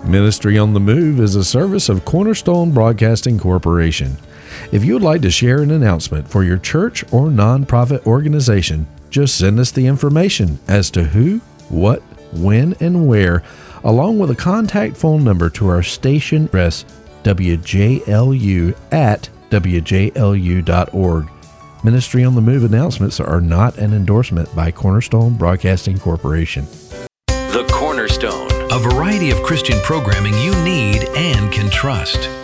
Ministry on the Move is a service of Cornerstone Broadcasting Corporation. If you would like to share an announcement for your church or nonprofit organization, just send us the information as to who, what, when, and where, along with a contact phone number to our station address, wjlu@wjlu.org. Ministry on the Move announcements are not an endorsement by Cornerstone Broadcasting Corporation. The Cornerstone, a variety of Christian programming you need and can trust.